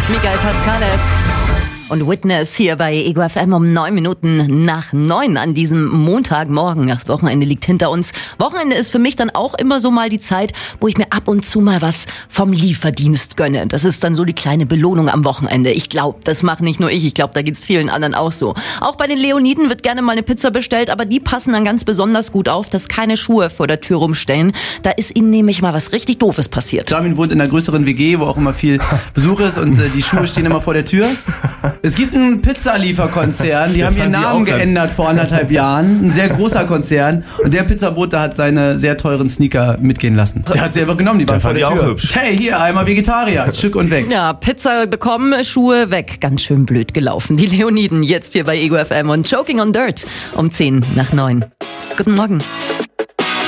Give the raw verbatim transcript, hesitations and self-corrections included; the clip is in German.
Michael Paskalev und Witness hier bei Ego F M um neun Minuten nach neun an diesem Montagmorgen. Das Wochenende liegt hinter uns. Wochenende ist für mich dann auch immer so mal die Zeit, wo ich mir ab und zu mal was vom Lieferdienst gönne. Das ist dann so die kleine Belohnung am Wochenende. Ich glaube, das macht nicht nur ich. Ich glaube, da geht's vielen anderen auch so. Auch bei den Leoniden wird gerne mal eine Pizza bestellt, aber die passen dann ganz besonders gut auf, dass keine Schuhe vor der Tür rumstellen. Da ist ihnen nämlich mal was richtig Doofes passiert. Armin wohnt in einer größeren W G, wo auch immer viel Besuch ist und äh, die Schuhe stehen immer vor der Tür. Es gibt einen Pizzalieferkonzern, die haben ihren Namen geändert vor anderthalb Jahren. Ein sehr großer Konzern. Und der Pizzabote hat seine sehr teuren Sneaker mitgehen lassen. Der hat sie einfach genommen, die waren vor der Tür. Auch hübsch. Hey, hier, einmal Vegetarier, Stück und weg. Ja, Pizza bekommen, Schuhe weg. Ganz schön blöd gelaufen. Die Leoniden jetzt hier bei Ego F M und Choking on Dirt um zehn nach neun. Guten Morgen.